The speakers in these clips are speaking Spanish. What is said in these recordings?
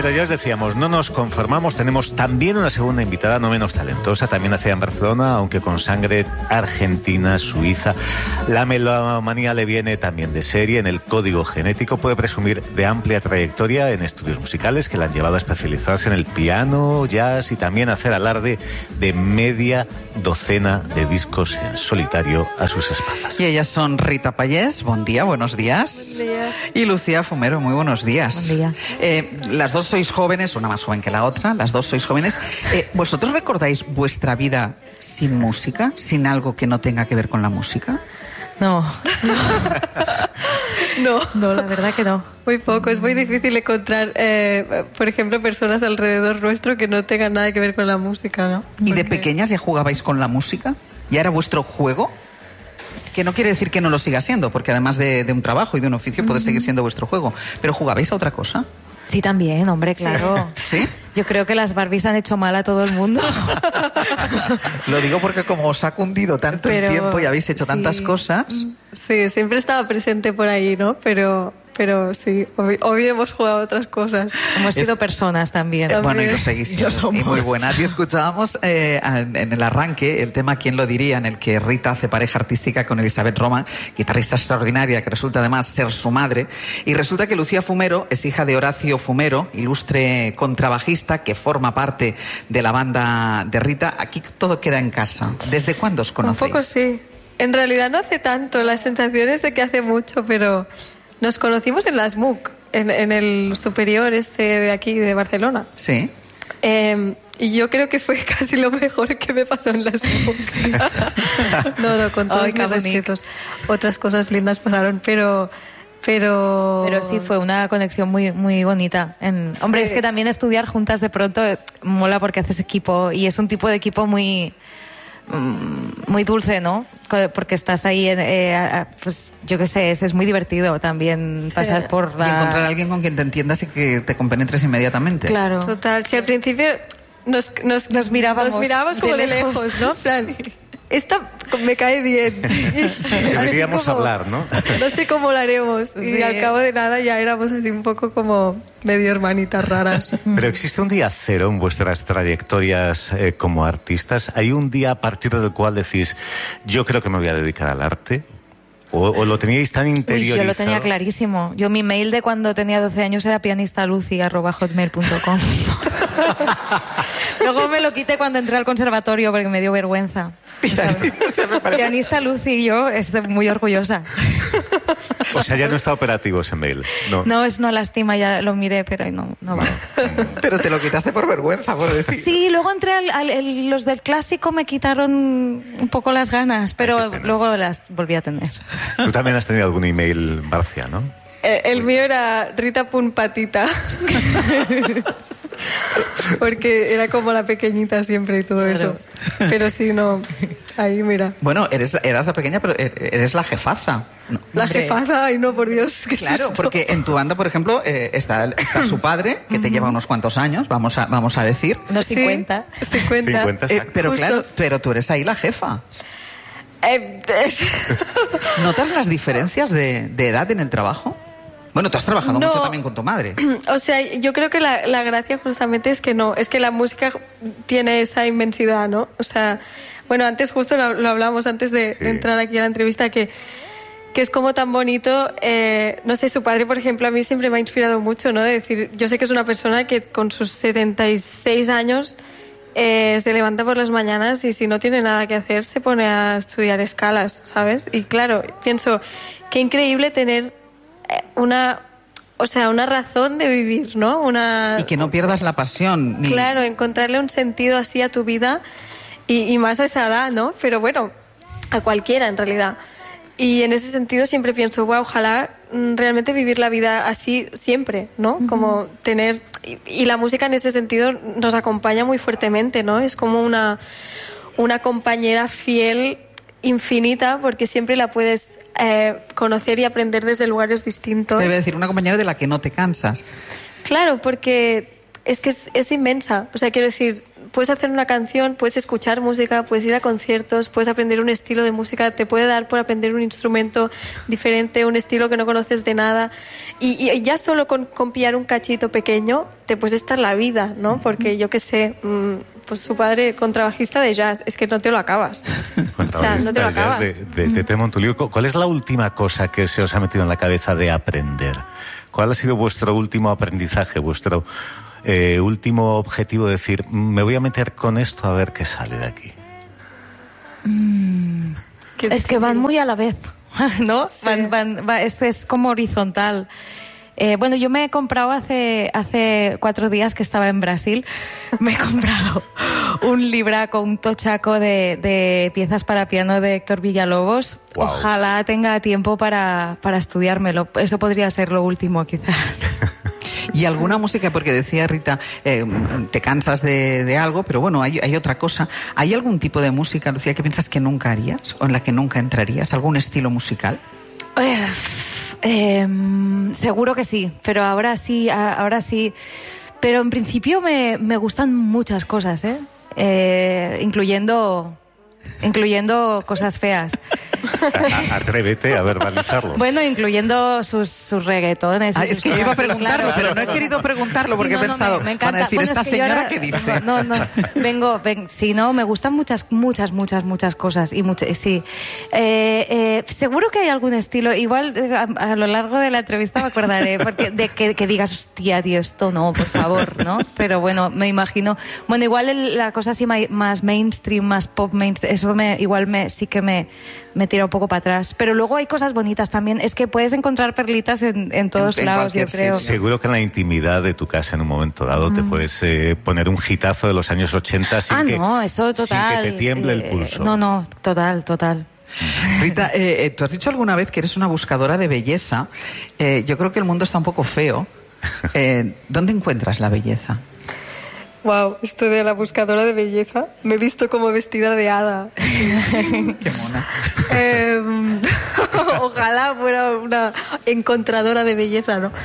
Pero ya os decíamos, no nos conformamos. Tenemos también una segunda invitada, no menos talentosa. También nacida en Barcelona, aunque con sangre argentina, suiza. La melomanía le viene también de serie. En el código genético puede presumir de amplia trayectoria en estudios musicales que la han llevado a especializarse en el piano, jazz y también a hacer alarde de media docena de discos en solitario a sus espaldas. Y ellas son Rita Pallés, buen día, buenos días. Buen día. Y Lucía Fumero, muy buenos días. Buen día. Las dos sois jóvenes, una más joven que la otra, las dos sois jóvenes. ¿Vosotros recordáis vuestra vida sin música, sin algo que no tenga que ver con la música? No. No. No, la verdad que no. Muy poco. Es muy difícil encontrar, por ejemplo, personas alrededor nuestro que no tengan nada que ver con la música, ¿no? ¿Y de pequeñas ya jugabais con la música? ¿Ya era vuestro juego? Que no quiere decir que no lo siga siendo, porque además de un trabajo y de un oficio puede seguir siendo vuestro juego. ¿Pero jugabais a otra cosa? Sí, también, hombre, claro. ¿Sí? Yo creo que las Barbies han hecho mal a todo el mundo. Lo digo porque como os ha cundido tanto el tiempo y habéis hecho tantas cosas... Sí, siempre estaba presente por ahí, ¿no? Pero sí, obvio hemos jugado a otras cosas. Hemos sido personas también. Bueno, y lo seguís siendo, y muy buenas. Y escuchábamos en el arranque el tema ¿Quién lo diría?, en el que Rita hace pareja artística con Elizabeth Roma, guitarrista extraordinaria que resulta además ser su madre. Y resulta que Lucía Fumero es hija de Horacio Fumero, ilustre contrabajista que forma parte de la banda de Rita. Aquí todo queda en casa. ¿Desde cuándo os conocéis? Un poco sí. En realidad no hace tanto, la sensación es de que hace mucho, pero... Nos conocimos en las MUC, en el superior de aquí, de Barcelona. Sí. Y yo creo que fue casi lo mejor que me pasó en las MUC. No, con todos mis respetos. Otras cosas lindas pasaron, pero sí, fue una conexión muy, muy bonita. Hombre, sí. Es que también estudiar juntas de pronto mola porque haces equipo y es un tipo de equipo muy dulce, ¿no? Porque estás ahí, pues yo qué sé, es muy divertido también pasar por la... Y encontrar a alguien con quien te entiendas y que te compenetres inmediatamente. Claro. Total, si al principio nos mirábamos como de lejos, ¿no? En plan, esta me cae bien. Deberíamos hablar, ¿no? No sé cómo lo haremos. Y al cabo de nada ya éramos así un poco como medio hermanitas raras. Pero existe un día cero en vuestras trayectorias como artistas. ¿Hay un día a partir del cual decís, yo creo que me voy a dedicar al arte? ¿O lo teníais tan interiorizado? Yo lo tenía clarísimo. Yo mi mail de cuando tenía 12 años era pianistalucy@hotmail.com. Luego me lo quité cuando entré al conservatorio porque me dio vergüenza. Pianista Lucy y yo estoy muy orgullosa. O sea, ya no está operativo ese mail. No, es una lástima, ya lo miré, pero no va. Pero te lo quitaste por vergüenza, por decir. Sí, luego entré los del clásico me quitaron un poco las ganas, pero luego las volví a tener. Tú también has tenido algún email Barcia, ¿no? El mío era rita.patita. Porque era como la pequeñita siempre y todo eso. Pero sí, no. Ahí, mira. Bueno, eras la pequeña, pero eres la jefaza. No, la jefaza, ay no, por Dios. ¿Qué claro, susto? Porque en tu banda, por ejemplo, está su padre, que te lleva unos cuantos años, vamos a decir. Unos 50. Sí, 50. Pero justo. claro, pero tú eres ahí la jefa. ¿Notas las diferencias de edad en el trabajo? Bueno, tú has trabajado mucho también con tu madre. O sea, yo creo que la gracia justamente es que la música tiene esa inmensidad, ¿no? O sea, bueno, antes justo lo hablábamos antes de entrar aquí a la entrevista, que es como tan bonito, no sé, su padre, por ejemplo, a mí siempre me ha inspirado mucho, ¿no? De decir, yo sé que es una persona que con sus 76 años se levanta por las mañanas y si no tiene nada que hacer se pone a estudiar escalas, ¿sabes? Y claro, pienso, qué increíble tener una razón de vivir, ¿no? Y que no pierdas la pasión. Claro, encontrarle un sentido así a tu vida y más a esa edad, ¿no? Pero bueno, a cualquiera en realidad. Y en ese sentido siempre pienso, wow, ojalá realmente vivir la vida así siempre, ¿no? Como tener... Y la música en ese sentido nos acompaña muy fuertemente, ¿no? Es como una compañera fiel, infinita, porque siempre la puedes conocer y aprender desde lugares distintos. Debe decir, una compañera de la que no te cansas. Claro, porque es que es inmensa. O sea, quiero decir, puedes hacer una canción, puedes escuchar música, puedes ir a conciertos, puedes aprender un estilo de música, te puede dar por aprender un instrumento diferente, un estilo que no conoces de nada. Y ya solo con pillar un cachito pequeño te puedes estar la vida, ¿no? Porque yo qué sé, pues su padre contrabajista de jazz, es que no te lo acabas. O sea, no te lo acabas. De Montoliu. ¿Cuál es la última cosa que se os ha metido en la cabeza de aprender? ¿Cuál ha sido vuestro último aprendizaje, vuestro último objetivo? De decir, me voy a meter con esto a ver qué sale de aquí. Es que van muy a la vez, ¿no? Sí. Es como horizontal. Bueno, yo me he comprado hace 4 días que estaba en Brasil, me he comprado un libraco, un tochaco de piezas para piano de Héctor Villalobos. Wow. Ojalá tenga tiempo para estudiármelo. Eso podría ser lo último, quizás. ¿Y alguna música? Porque decía Rita, te cansas de algo, pero bueno, hay otra cosa. ¿Hay algún tipo de música, Lucía, que piensas que nunca harías o en la que nunca entrarías? ¿Algún estilo musical? Seguro que sí, pero ahora sí. Pero en principio me gustan muchas cosas, incluyendo cosas feas. Atrévete a verbalizarlo. Bueno, incluyendo sus reggaetones. Es que yo iba a preguntarlo, claro, pero no he querido preguntarlo porque he pensado, me encanta. Van a decir, bueno, ¿esta señora qué dice? No. Sí, no, me gustan muchas cosas. Sí. Seguro que hay algún estilo. Igual a lo largo de la entrevista me acordaré porque de que digas, hostia, tío, esto no, por favor, ¿no? Pero bueno, me imagino. Bueno, igual la cosa así más mainstream, más pop mainstream, eso sí que me tira un poco para atrás. Pero luego hay cosas bonitas también. Es que puedes encontrar perlitas en todos lados, yo creo. Seguro que en la intimidad de tu casa en un momento dado te puedes poner un hitazo de los años 80 sin eso total. Sin que te tiemble el pulso. No, total. Rita, tú has dicho alguna vez que eres una buscadora de belleza. Yo creo que el mundo está un poco feo. ¿Dónde encuentras la belleza? Wow, esto de la buscadora de belleza. Me he visto como vestida de hada. Qué mona. Ojalá fuera una encontradora de belleza, ¿no?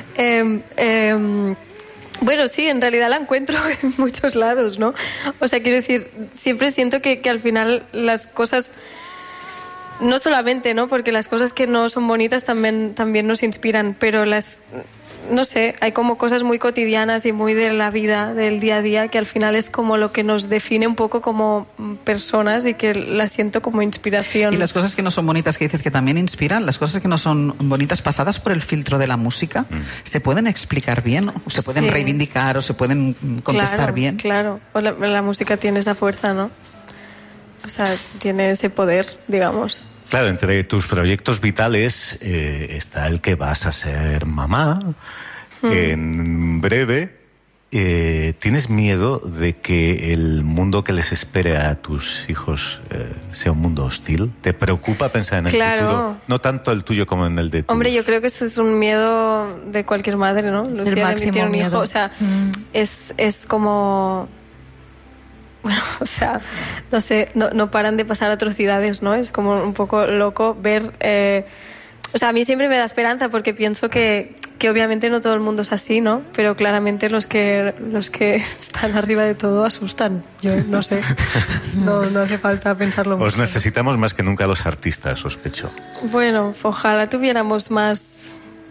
Bueno, sí, en realidad la encuentro en muchos lados, ¿no? O sea, quiero decir, siempre siento que al final las cosas... No solamente, ¿no? Porque las cosas que no son bonitas también nos inspiran, pero no sé, hay como cosas muy cotidianas y muy de la vida, del día a día, que al final es como lo que nos define un poco como personas y que las siento como inspiración. Y las cosas que no son bonitas que dices que también inspiran, las cosas que no son bonitas pasadas por el filtro de la música, ¿se pueden explicar bien? ¿O se pueden reivindicar o se pueden contestar bien? Claro, la música tiene esa fuerza, ¿no? O sea, tiene ese poder, digamos. Claro, entre tus proyectos vitales está el que vas a ser mamá en breve. ¿Tienes miedo de que el mundo que les espere a tus hijos sea un mundo hostil? ¿Te preocupa pensar en el futuro? No tanto el tuyo como en el de tus... Hombre, yo creo que eso es un miedo de cualquier madre, ¿no? Es el máximo tiene un miedo. Hijo, o sea, es como... Bueno, o sea, no sé, no paran de pasar atrocidades, ¿no? Es como un poco loco ver... o sea, a mí siempre me da esperanza porque pienso que obviamente no todo el mundo es así, ¿no? Pero claramente los que están arriba de todo asustan. Yo no sé, no hace falta pensarlo mucho. Os necesitamos más que nunca los artistas, sospecho. Bueno, ojalá tuviéramos más...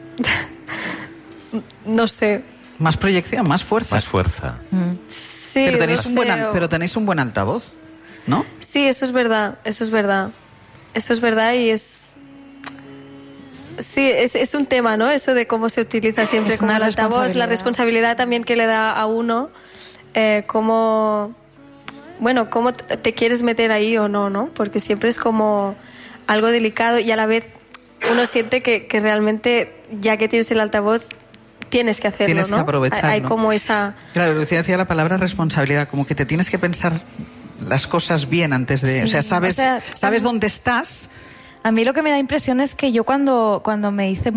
no sé. Más proyección, más fuerza. Más fuerza. Sí, pero tenéis un buen altavoz, ¿no? Sí, eso es verdad y es... Sí, es un tema, ¿no? Eso de cómo se utiliza siempre como el altavoz, la responsabilidad también que le da a uno, cómo te quieres meter ahí o no, ¿no? Porque siempre es como algo delicado y a la vez uno siente que realmente, ya que tienes el altavoz, tienes que hacerlo, tienes que aprovecharlo. Hay como esa... Claro, Lucía decía la palabra responsabilidad, como que te tienes que pensar las cosas bien antes de... Sí. O sea, sabes dónde estás. A mí lo que me da impresión es que yo cuando me hice...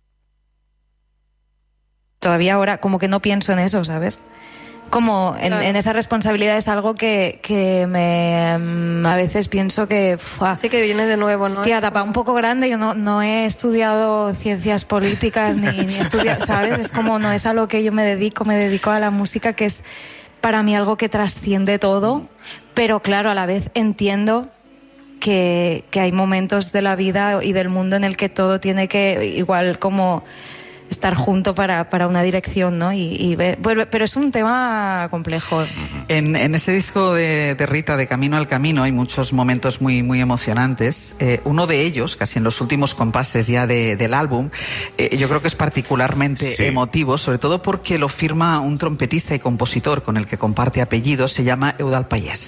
Todavía ahora como que no pienso en eso, ¿sabes? Como en esa responsabilidad es algo que a veces pienso que... Sí, que viene de nuevo, ¿no? Hostia, tapa un poco grande. Yo no he estudiado ciencias políticas ni estudiado, ¿sabes? Es como no es a lo que yo me dedico a la música, que es para mí algo que trasciende todo, pero claro, a la vez entiendo que hay momentos de la vida y del mundo en el que todo tiene que, igual como estar junto para una dirección, ¿no? Pero es un tema complejo. En este disco de Rita, de Camino al Camino, hay muchos momentos muy, muy emocionantes. Uno de ellos, casi en los últimos compases ya del álbum, yo creo que es particularmente emotivo, sobre todo porque lo firma un trompetista y compositor con el que comparte apellidos, se llama Eudald Pallés.